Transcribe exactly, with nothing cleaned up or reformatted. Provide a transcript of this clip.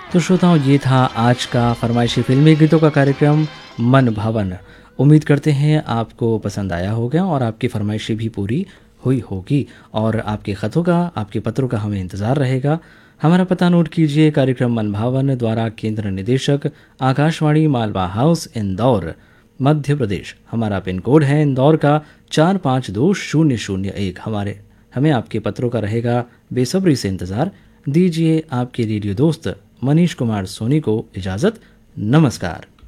तो श्रोताओं, ये था आज का फरमाइशी फिल्मी गीतों का कार्यक्रम मन भवन। उम्मीद करते हैं आपको पसंद आया होगा और आपकी फरमाइशी भी पूरी हुई होगी। और आपके ख़तों का, आपके पत्रों का हमें इंतज़ार रहेगा। हमारा पता नोट कीजिए। कार्यक्रम मन भावन द्वारा केंद्र निदेशक आकाशवाणी मालवा हाउस, इंदौर, मध्य प्रदेश। हमारा पिन कोड है इंदौर का चार पाँच दो शून्य शून्य एक। हमारे हमें आपके पत्रों का रहेगा बेसब्री से इंतज़ार। दीजिए आपके रेडियो दोस्त मनीष कुमार सोनी को इजाज़त। नमस्कार।